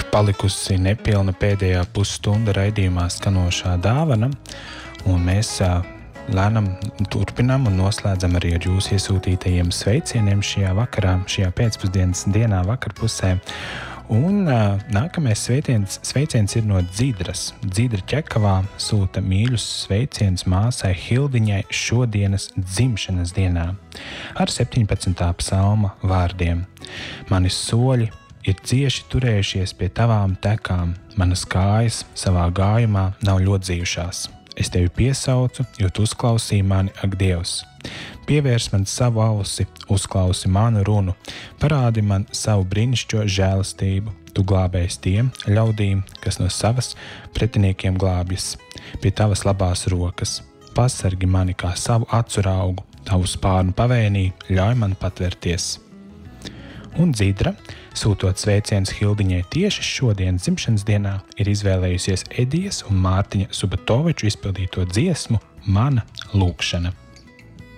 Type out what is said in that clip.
palikusi nepilna pēdējā pusstunda raidījumā skanošā dāvana, un mēs lēnam turpinām un noslēdzam arī ar jūsu iesūtītajiem sveicieniem šajā vakarā, šajā pēcpusdienas dienā vakarpusē. Un nākamais sveiciens ir no Dzidras. Dzidra Ķekavā sūta mīļus sveicienus māsai Hildiņai šodienas dzimšanas dienā ar 17. psalma vārdiem. Mani soļi ir cieši turējušies pie tavām tekām, manas kājas savā gājumā nav ļodzījušās. Es tevi piesaucu, jo tu uzklausīji mani, ak Dievs. Pievērs man savu ausi, uzklausi manu runu, parādi man savu brīnišķo žēlastību. Tu glābēs tiem ļaudīm, kas no savas pretiniekiem glābjas, pie tavas labās rokas. Pasargi mani kā savu acu raugu, tavu spārnu pavēnī, ļauj man patvērties. Un Dzidra, sūtot sveicienus Hildiņai tieši šodienas dzimšanas dienā, ir izvēlējusies Edijas un Mārtiņa Subatoviču izpildīto dziesmu Mana lūkšana.